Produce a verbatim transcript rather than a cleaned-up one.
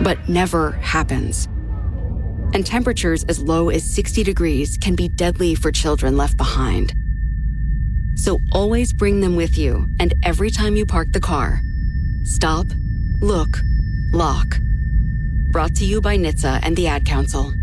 but never happens. And temperatures as low as sixty degrees can be deadly for children left behind. So always bring them with you, and every time you park the car, stop, look, lock. Brought to you by N H T S A and the Ad Council.